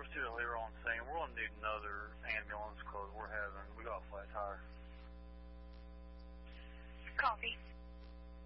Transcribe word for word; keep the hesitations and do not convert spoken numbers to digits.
still here on scene. We're going to need another ambulance because we're